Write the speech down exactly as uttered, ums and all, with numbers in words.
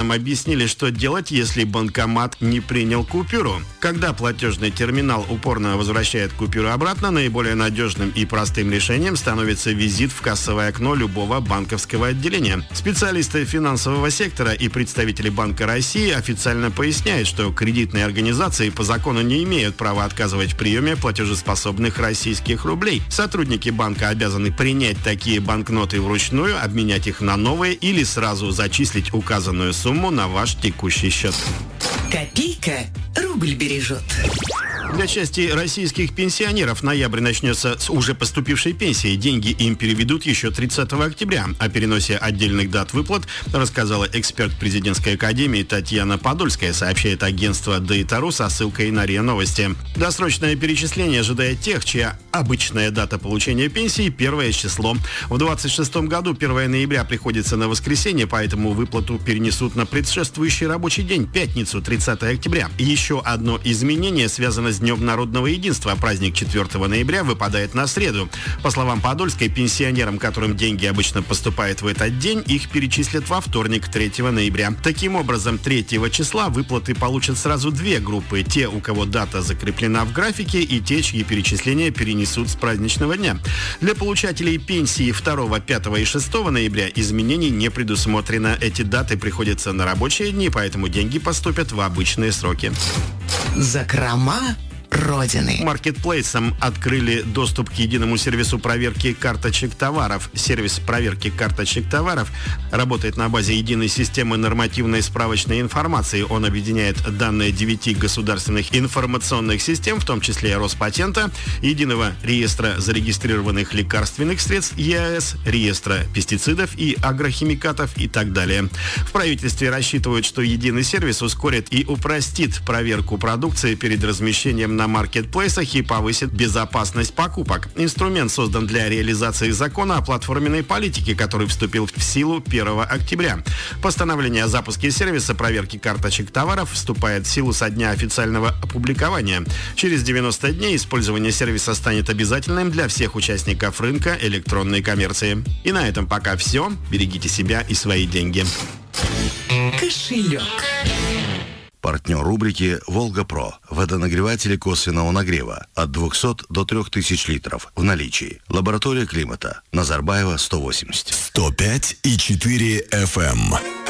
нам объяснили, что делать, если банкомат не принял купюру. Когда платежный терминал упорно возвращает купюру обратно, наиболее надежным и простым решением становится визит в кассовое окно любого банковского отделения. Специалисты финансового сектора и представители Банка России официально поясняют, что кредитные организации по закону не имеют права отказывать в приеме платежеспособных российских рублей. Сотрудники банка обязаны принять такие банкноты вручную, обменять их на новые или сразу зачислить указанную сумму на ваш текущий счет. Копейка рубль бережет. Для части российских пенсионеров ноябрь начнется с уже поступившей пенсии. Деньги им переведут еще тридцатого октября. О переносе отдельных дат выплат рассказала эксперт президентской академии Татьяна Подольская, сообщает агентство ДТРУ со ссылкой на РИА Новости. Досрочное перечисление ожидает тех, чья обычная дата получения пенсии – первое число. В двадцать шестом году первое ноября приходится на воскресенье, поэтому выплату перенесут на предшествующий рабочий день, пятницу, тридцатого октября. Еще одно изменение связано с Днем народного единства. Праздник четвертого ноября выпадает на среду. По словам Подольской, пенсионерам, которым деньги обычно поступают в этот день, их перечислят во вторник, третьего ноября. Таким образом, третьего числа выплаты получат сразу две группы. Те, у кого дата закреплена в графике, и те, чьи перечисления перенесут с праздничного дня. Для получателей пенсии второго, пятого и шестого ноября изменений не предусмотрено. Эти даты приходятся на рабочие дни, поэтому деньги поступят в обычные сроки. Закрома Родины. Маркетплейсам открыли доступ к единому сервису проверки карточек товаров. Сервис проверки карточек товаров работает на базе единой системы нормативной справочной информации. Он объединяет данные девяти государственных информационных систем, в том числе Роспатента, единого реестра зарегистрированных лекарственных средств ЕАЭС, реестра пестицидов и агрохимикатов и так далее. В правительстве рассчитывают, что единый сервис ускорит и упростит проверку продукции перед размещением на маркетплейсах и повысит безопасность покупок. Инструмент создан для реализации закона о платформенной политике, который вступил в силу первого октября. Постановление о запуске сервиса проверки карточек товаров вступает в силу со дня официального опубликования. Через девяносто дней использование сервиса станет обязательным для всех участников рынка электронной коммерции. И на этом пока все. Берегите себя и свои деньги. Кошелек. Партнер рубрики «Волга-Про». Водонагреватели косвенного нагрева от двухсот до трёх тысяч литров в наличии. Лаборатория климата. Назарбаева, сто восемьдесят. сто пять и четыре эф эм.